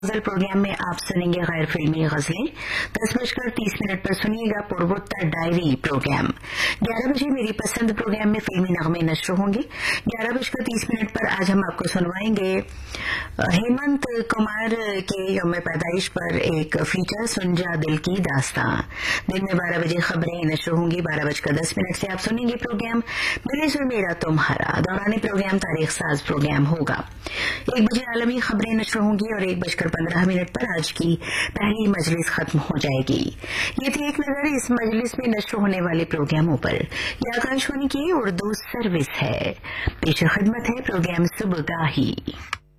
गजल प्रोग्राम में आप सुनेंगे गैर फिल्मी गजलें। 10:30 पर सुनिएगा पूर्वोत्तर डायरी प्रोग्राम। 11 बजे मेरी पसंद प्रोग्राम में फिल्मी नगमे नश्र होंगे। 11:30 पर आज हम आपको सुनवाएंगे हेमंत कुमार के यौम पैदाइश पर एक फीचर सुन जा दिल की दास्तां। दिन में 12 बजे खबरें नश्र होंगी। 12:10 से आप सुनेंगे प्रोग्राम मेरे जो मेरा तुम्हारा। दौरान प्रोग्राम तारीख साज प्रोग्राम होगा। 1 बजे आलमी खबरें नश्र होंगी और 1:15 पर आज की पहली मजलिस खत्म हो जाएगी। ये थी एक नजर इस मजलिस में नश्र होने वाले प्रोग्रामों पर। यह आकाशवाणी की उर्दू सर्विस है। पेश खिदमत है प्रोग्राम सुबगाही।